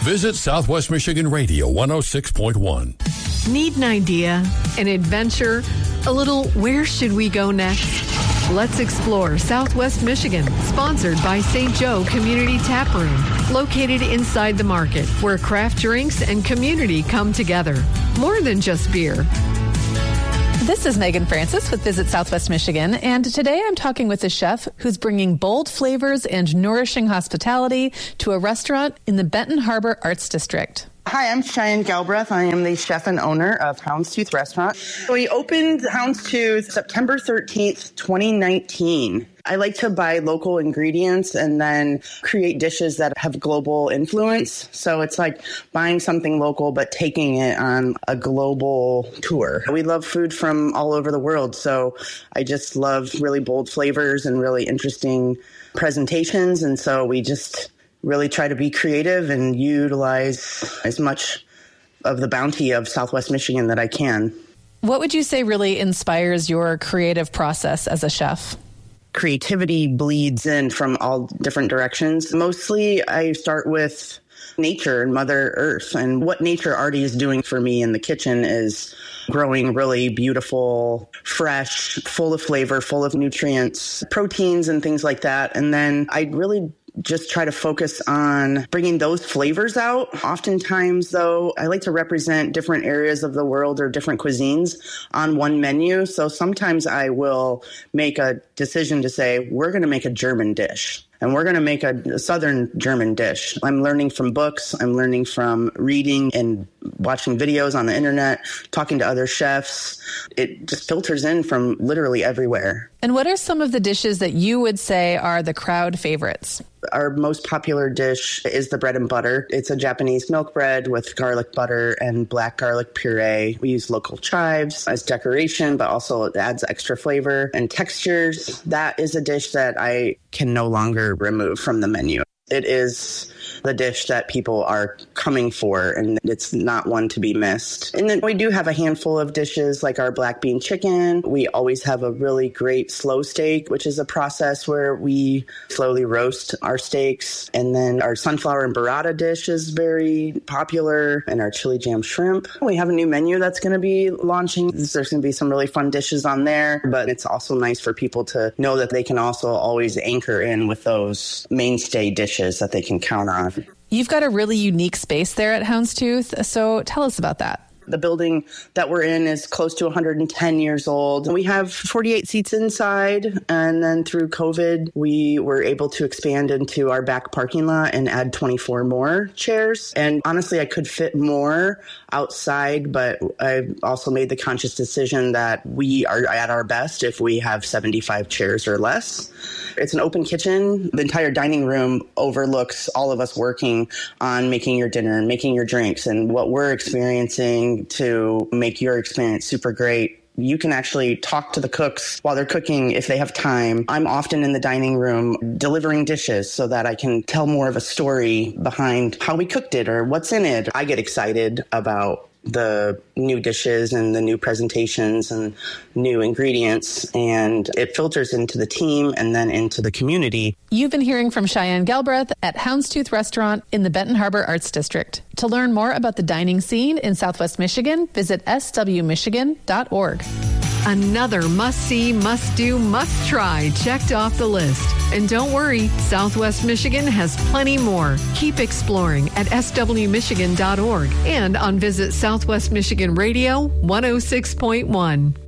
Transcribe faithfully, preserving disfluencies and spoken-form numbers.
Visit Southwest Michigan Radio one oh six point one. Need an idea, an adventure, a little where should we go next? Let's explore Southwest Michigan, sponsored by Saint Joe Community Tap Room, located inside the market, where craft drinks and community come together. More than just beer. This is Megan Francis with Visit Southwest Michigan, and today I'm talking with a chef who's bringing bold flavors and nourishing hospitality to a restaurant in the Benton Harbor Arts District. Hi, I'm Cheyenne Galbraith. I am the chef and owner of Houndstooth Restaurant. We opened Houndstooth September thirteenth, twenty nineteen. I like to buy local ingredients and then create dishes that have global influence. So it's like buying something local but taking it on a global tour. We love food from all over the world, so I just love really bold flavors and really interesting presentations. And so we just really try to be creative and utilize as much of the bounty of Southwest Michigan that I can. What would you say really inspires your creative process as a chef? Creativity bleeds in from all different directions. Mostly I start with nature and Mother Earth, and what nature already is doing for me in the kitchen is growing really beautiful, fresh, full of flavor, full of nutrients, proteins and things like that. And then I really just try to focus on bringing those flavors out. Oftentimes, though, I like to represent different areas of the world or different cuisines on one menu. So sometimes I will make a decision to say, we're going to make a German dish. And we're going to make a, a Southern German dish. I'm learning from books. I'm learning from reading and watching videos on the internet, talking to other chefs. It just filters in from literally everywhere. And what are some of the dishes that you would say are the crowd favorites? Our most popular dish is the bread and butter. It's a Japanese milk bread with garlic butter and black garlic puree. We use local chives as decoration, but also it adds extra flavor and textures. That is a dish that I can no longer remove from the menu. It is the dish that people are coming for, and it's not one to be missed. And then we do have a handful of dishes like our black bean chicken. We always have a really great slow steak, which is a process where we slowly roast our steaks. And then our sunflower and burrata dish is very popular, and our chili jam shrimp. We have a new menu that's going to be launching. There's going to be some really fun dishes on there, but it's also nice for people to know that they can also always anchor in with those mainstay dishes that they can count on. You've got a really unique space there at Houndstooth, so tell us about that. The building that we're in is close to one hundred ten years old. We have forty-eight seats inside, and then through COVID, we were able to expand into our back parking lot and add twenty-four more chairs. And honestly, I could fit more outside, but I also made the conscious decision that we are at our best if we have seventy-five chairs or less. It's an open kitchen. The entire dining room overlooks all of us working on making your dinner and making your drinks, and what we're experiencing to make your experience super great. You can actually talk to the cooks while they're cooking if they have time. I'm often in the dining room delivering dishes so that I can tell more of a story behind how we cooked it or what's in it. I get excited about the new dishes and the new presentations and new ingredients, and it filters into the team and then into the community. You've been hearing from Cheyenne Galbraith at Houndstooth Restaurant in the Benton Harbor Arts District. To learn more about the dining scene in Southwest Michigan, visit s w michigan dot org. Another must-see, must-do, must-try checked off the list. And don't worry, Southwest Michigan has plenty more. Keep exploring at s w michigan dot org and on Visit Southwest Michigan Radio one oh six point one.